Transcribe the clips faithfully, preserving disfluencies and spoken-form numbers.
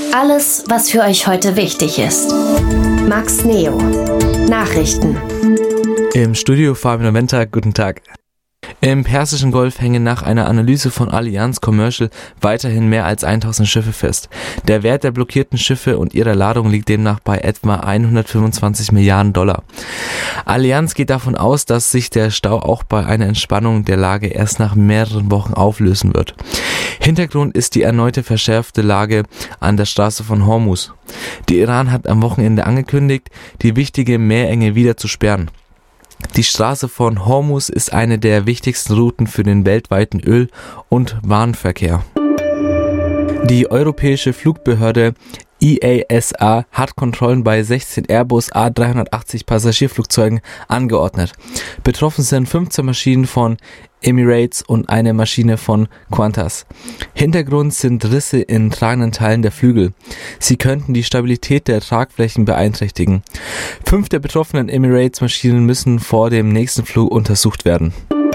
Alles, was für euch heute wichtig ist. Max Neo. Nachrichten. Im Studio Fabian Wenter, guten Tag. Im Persischen Golf hängen nach einer Analyse von Allianz Commercial weiterhin mehr als tausend Schiffe fest. Der Wert der blockierten Schiffe und ihrer Ladung liegt demnach bei etwa hundertfünfundzwanzig Milliarden Dollar. Allianz geht davon aus, dass sich der Stau auch bei einer Entspannung der Lage erst nach mehreren Wochen auflösen wird. Hintergrund ist die erneute verschärfte Lage an der Straße von Hormuz. Der Iran hat am Wochenende angekündigt, die wichtige Meerenge wieder zu sperren. Die Straße von Hormuz ist eine der wichtigsten Routen für den weltweiten Öl- und Warenverkehr. Die europäische Flugbehörde E A S A hat Kontrollen bei sechzehn Airbus A dreihundertachtzig Passagierflugzeugen angeordnet. Betroffen sind fünfzehn Maschinen von Emirates und eine Maschine von Qantas. Hintergrund sind Risse in tragenden Teilen der Flügel. Sie könnten die Stabilität der Tragflächen beeinträchtigen. Fünf der betroffenen Emirates-Maschinen müssen vor dem nächsten Flug untersucht werden.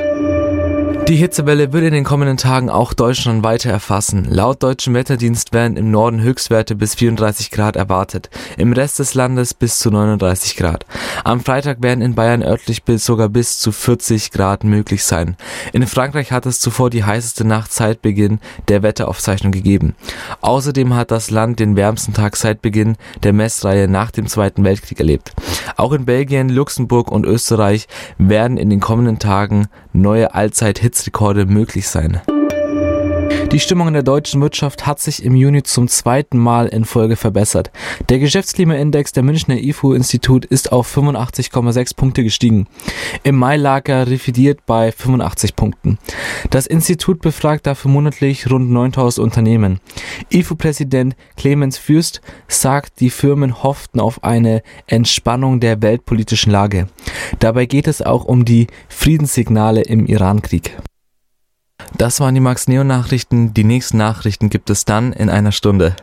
Die Hitzewelle wird in den kommenden Tagen auch Deutschland weiter erfassen. Laut deutschem Wetterdienst werden im Norden Höchstwerte bis vierunddreißig Grad erwartet, im Rest des Landes bis zu neununddreißig Grad. Am Freitag werden in Bayern örtlich bis sogar bis zu vierzig Grad möglich sein. In Frankreich hat es zuvor die heißeste Nacht seit Beginn der Wetteraufzeichnung gegeben. Außerdem hat das Land den wärmsten Tag seit Beginn der Messreihe nach dem Zweiten Weltkrieg erlebt. Auch in Belgien, Luxemburg und Österreich werden in den kommenden Tagen neue Allzeit-Hitzrekorde möglich sein. Die Stimmung in der deutschen Wirtschaft hat sich im Juni zum zweiten Mal in Folge verbessert. Der Geschäftsklimaindex der Münchner I F O-Institut ist auf fünfundachtzig Komma sechs Punkte gestiegen. Im Mai lag er revidiert bei fünfundachtzig Punkten. Das Institut befragt dafür monatlich rund neuntausend Unternehmen. I F O-Präsident Clemens Fürst sagt, die Firmen hofften auf eine Entspannung der weltpolitischen Lage. Dabei geht es auch um die Friedenssignale im Irankrieg. Das waren die Max Neo Nachrichten. Die nächsten Nachrichten gibt es dann in einer Stunde.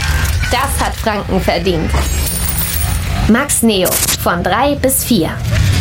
Das hat Franken verdient. Max Neo von drei bis vier.